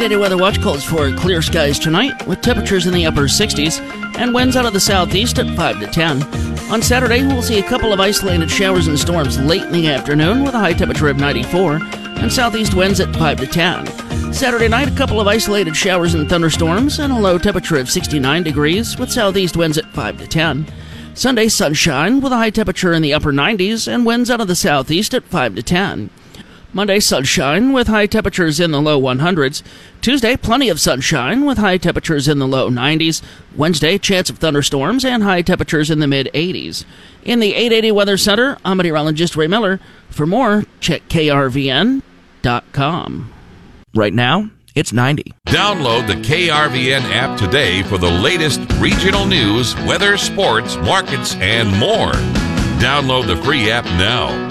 880 Weather Watch calls for clear skies tonight with temperatures in the upper 60s and winds out of the southeast at 5 to 10. On Saturday, we'll see a couple of isolated showers and storms late in the afternoon with a high temperature of 94 and southeast winds at 5 to 10. Saturday night, a couple of isolated showers and thunderstorms and a low temperature of 69 degrees with southeast winds at 5 to 10. Sunday, sunshine with a high temperature in the upper 90s and winds out of the southeast at 5 to 10. Monday, sunshine with high temperatures in the low 100s. Tuesday, plenty of sunshine with high temperatures in the low 90s. Wednesday, chance of thunderstorms and high temperatures in the mid-80s. In the 880 Weather Center, I'm meteorologist Ray Miller. For more, check krvn.com. Right now, it's 90. Download the KRVN app today for the latest regional news, weather, sports, markets, and more. Download the free app now.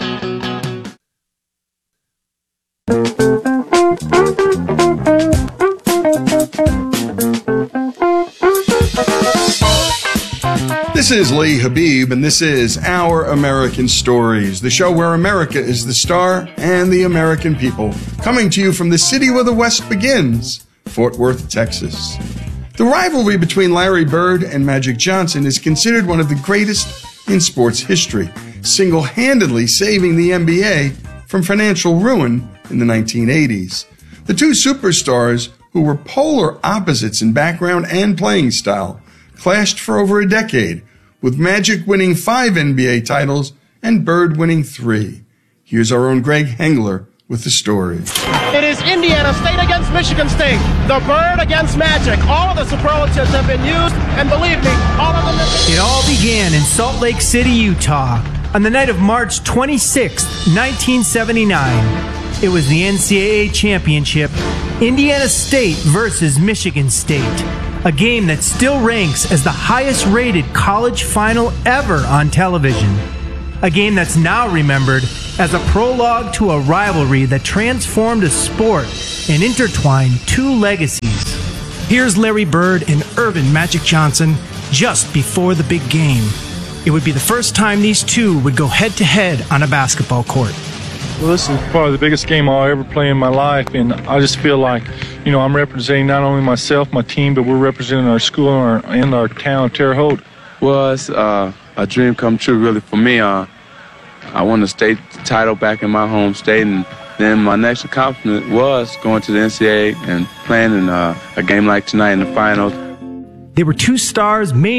This is Lee Habib, and this is Our American Stories, the show where America is the star and the American people. Coming to you from the city where the West begins, Fort Worth, Texas. The rivalry between Larry Bird and Magic Johnson is considered one of the greatest in sports history, single-handedly saving the NBA from financial ruin in the 1980s. The two superstars, who were polar opposites in background and playing style, clashed for over a decade, with Magic winning 5 NBA titles and Bird winning 3. Here's our own Greg Hengler with the story. It is Indiana State against Michigan State. The Bird against Magic. All of the superlatives have been used, and believe me, all of them have been... It all began in Salt Lake City, Utah, on the night of March 26, 1979. It was the NCAA championship, Indiana State versus Michigan State, a game that still ranks as the highest rated college final ever on television. A game that's now remembered as a prologue to a rivalry that transformed a sport and intertwined two legacies. Here's Larry Bird and Earvin Magic Johnson just before the big game. It would be the first time these two would go head-to-head on a basketball court. Well, this is probably the biggest game I'll ever play in my life, and I just feel like, you know, I'm representing not only myself, my team, but we're representing our school and our town, Terre Haute. Well, it's a dream come true, really, for me. I won the state title back in my home state, and then my next accomplishment was going to the NCAA and playing in a game like tonight in the finals. They were two stars made